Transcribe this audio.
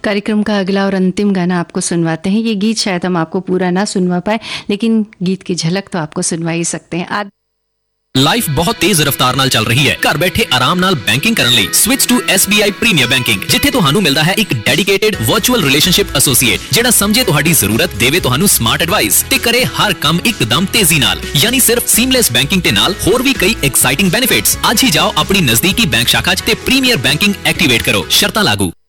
कार्यक्रम का अगला और अंतिम गाना आपको सुनवाते हैं। ये गीत शायद हम आपको पूरा ना सुनवा पाए, लेकिन गीत की झलक तो आपको सुनवा ही सकते हैं। लाइफ बहुत तेज रफ्तार नाल चल रही है। घर बैठे आराम नाल बैंकिंग करने ਲਈ switch to SBI premiere banking, जिथे ਤੁਹਾਨੂੰ ਮਿਲਦਾ ਹੈ ਇੱਕ ਡੈਡੀਕੇਟਿਡ ਵਰਚੁਅਲ ਰਿਲੇਸ਼ਨਸ਼ਿਪ ਐਸੋਸੀਏਟ ਜਿਹੜਾ ਸਮਝੇ ਤੁਹਾਡੀ ਜ਼ਰੂਰਤ, ਦੇਵੇ ਤੁਹਾਨੂੰ ਸਮਾਰਟ ਐਡਵਾਈਸ ਤੇ ਕਰੇ ਹਰ ਕੰਮ ਇੱਕਦਮ ਤੇਜ਼ੀ ਨਾਲ। ਯਾਨੀ ਸਿਰਫ ਸੀਮਲੈਸ ਬੈਂਕਿੰਗ ਦੇ ਨਾਲ ਹੋਰ ਵੀ ਕਈ ਐਕਸਾਈਟਿੰਗ ਬੈਨੀਫਿਟਸ। ਅੱਜ ਹੀ ਜਾਓ ਆਪਣੀ ਨਜ਼ਦੀਕੀ ਬੈਂਕ ਸ਼ਾਖਾ 'ਚ ਤੇ ਪ੍ਰੀਮੀਅਰ बैंकिंग एक्टिवेट करो। शर्तां लागू।